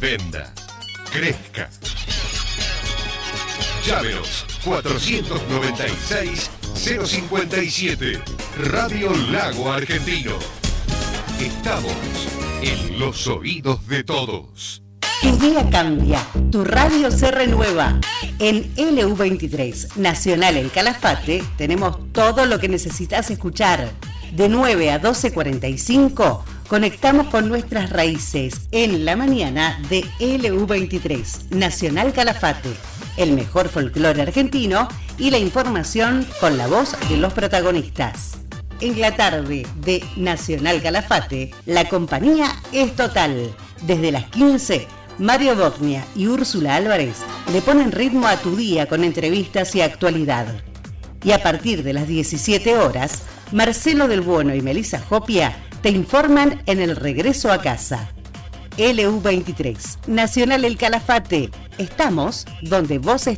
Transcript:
venda, crezca. Llámenos 496-057, Radio Lago Argentino. Estamos en los oídos de todos. Tu día cambia, tu radio se renueva. En LU23, Nacional El Calafate, tenemos todo lo que necesitas escuchar. De 9 a 12:45, conectamos con nuestras raíces en la mañana de LU23, Nacional Calafate. El mejor folclore argentino y la información con la voz de los protagonistas. En la tarde de Nacional Calafate, la compañía es total. Desde las 15, Mario Bognia y Úrsula Álvarez le ponen ritmo a tu día con entrevistas y actualidad. Y a partir de las 17 horas, Marcelo del Buono y Melissa Jopia te informan en el regreso a casa. LU23, Nacional El Calafate. Estamos donde vos estás.